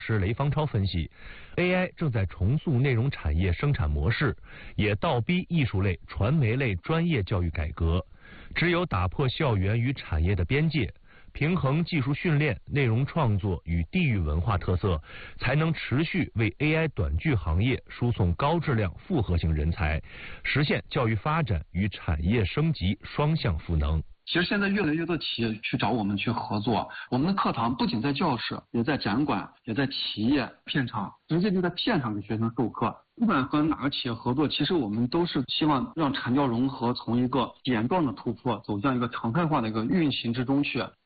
师雷方超分析 ，AI 正在重塑内容产业生产模式，也倒逼艺术类、传媒类专业教育改革。只有打破校园与产业的边界，平衡技术训练、内容创作与地域文化特色，才能持续为 AI 短剧行业输送高质量复合型人才，实现教育发展与产业升级双向赋能。 其实现在越来越多企业去找我们去合作，我们的课堂不仅在教室，也在展馆，也在企业片场，直接就在片场给学生授课。不管和哪个企业合作，其实我们都是希望让产教融合从一个点状的突破走向一个常态化的一个运行之中去。